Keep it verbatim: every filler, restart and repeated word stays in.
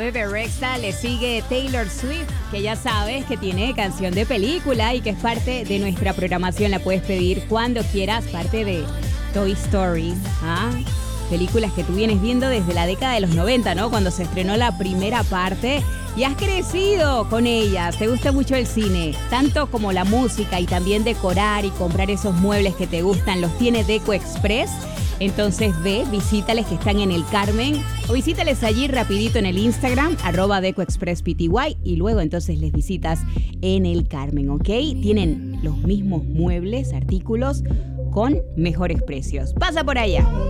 Bebe Rexha le sigue Taylor Swift, que ya sabes que tiene canción de película y que es parte de nuestra programación. La puedes pedir cuando quieras, parte de Toy Story. ¿Ah? Películas que tú vienes viendo desde la década de los noventa, ¿no? Cuando se estrenó la primera parte y has crecido con ellas. Te gusta mucho el cine, tanto como la música y también decorar y comprar esos muebles que te gustan. Los tiene Deco Express. Entonces ve, visítales que están en el Carmen o visítales allí rapidito en el Instagram, arroba DecoExpressPty, y luego entonces les visitas en el Carmen, ¿ok? Tienen los mismos muebles, artículos con mejores precios. Pasa por allá.